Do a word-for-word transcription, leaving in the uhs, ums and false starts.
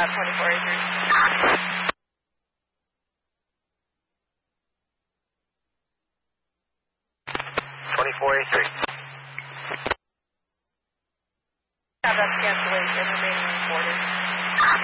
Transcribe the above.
Uh, twenty-four acres. twenty-four A three. Have that cancellation remaining reported.